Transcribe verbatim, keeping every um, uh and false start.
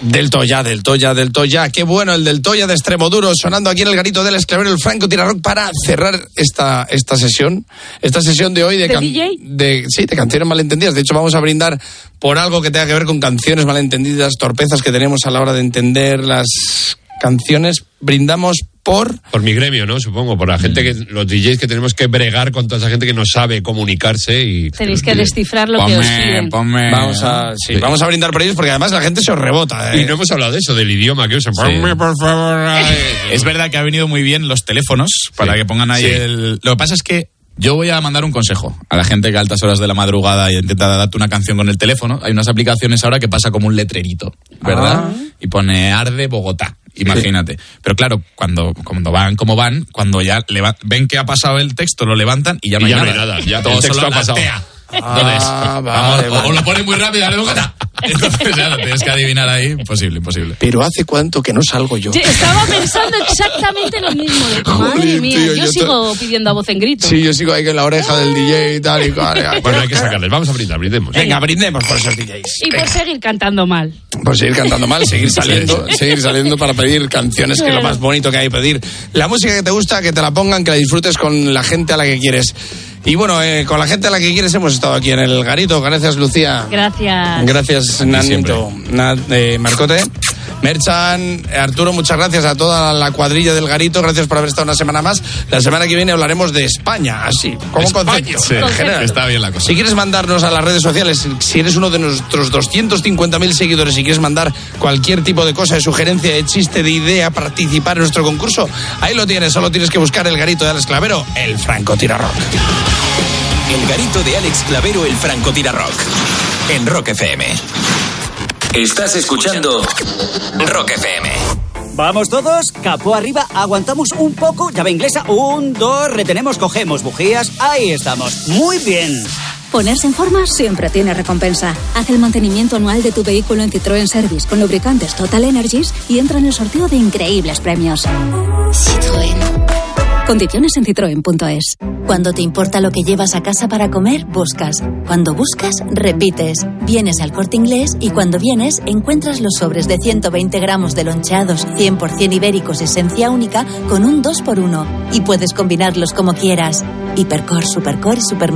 Del Toya, del Toya, del Toya. Qué bueno el del Toya de Extremoduro, sonando aquí en el garito del Esclavero, el Francotirador, para cerrar esta esta sesión, esta sesión de hoy de, ¿De can- D J? de sí, de canciones malentendidas. De hecho, vamos a brindar por algo que tenga que ver con canciones malentendidas, torpezas que tenemos a la hora de entender las canciones. Brindamos por... Por mi gremio, ¿no? Supongo, por la gente que, los D Js que tenemos que bregar con toda esa gente que no sabe comunicarse y... Tenéis que descifrar lo que os piden. Ponme. Vamos a, sí, Sí. vamos a brindar por ellos porque además la gente se os rebota. ¿eh? Y no hemos hablado de eso, del idioma que usan. Ponme, por favor. ay. Es verdad que ha venido muy bien los teléfonos para Sí. que pongan ahí Sí. el... Lo que pasa es que yo voy a mandar un consejo a la gente que a altas horas de la madrugada intenta darte una canción con el teléfono. Hay unas aplicaciones ahora que pasa como un letrerito, ¿verdad? Ah. Y pone Arde Bogotá, imagínate. Pero claro, cuando, cuando van como van, cuando ya leva- ven que ha pasado el texto, lo levantan y ya no, Y hay, ya nada. no hay nada, ya Todo el texto solo ha pasado. lastea. Ah, Entonces, vale, vamos, vale. o, o lo ponen muy rápido, Arde Bogotá. Entonces ya lo tienes que adivinar ahí. Imposible, imposible. Pero hace cuánto que no salgo yo. Sí, estaba pensando exactamente lo mismo. De, Joder, madre mía, tío, yo, yo sigo pidiendo a voz en grito. Sí, yo sigo ahí en la oreja del D J y tal y cual. Bueno, hay que sacarles. Vamos a brindar, brindemos. Venga, brindemos por esos D Js. Y por seguir cantando mal. Por seguir cantando mal, seguir saliendo, seguir saliendo para pedir canciones, que es lo más bonito que hay, pedir la música que te gusta, que te la pongan, que la disfrutes con la gente a la que quieres. Y bueno, eh, con la gente a la que quieres hemos estado aquí en el garito. Gracias, Lucía. Gracias. Gracias, Nanito. Na- eh, Marcote. Merchan, Arturo, muchas gracias a toda la cuadrilla del garito. Gracias por haber estado una semana más. La semana que viene hablaremos de España, así, como España. concepto. Sí, en general. está bien la cosa. Si quieres mandarnos a las redes sociales, si eres uno de nuestros doscientos cincuenta mil seguidores y quieres mandar cualquier tipo de cosa, de sugerencia, de chiste, de idea, participar en nuestro concurso, ahí lo tienes. Solo tienes que buscar el garito de Alex Clavero, el Francotirador. El garito de Alex Clavero, el Francotirador. En Rock F M. Estás escuchando Rock F M. Vamos todos, capó arriba, aguantamos un poco, llave inglesa, un, dos, retenemos, cogemos bujías, ahí estamos, muy bien. Ponerse en forma siempre tiene recompensa. Haz el mantenimiento anual de tu vehículo en Citroën Service con lubricantes Total Energies y entra en el sorteo de increíbles premios. Citroën. Condiciones en citroen punto es. Cuando te importa lo que llevas a casa para comer, buscas. Cuando buscas, repites. Vienes al Corte Inglés y cuando vienes, encuentras los sobres de ciento veinte gramos de loncheados cien por ciento ibéricos esencia única con un dos por uno. Y puedes combinarlos como quieras. Hipercor, Supercor y Super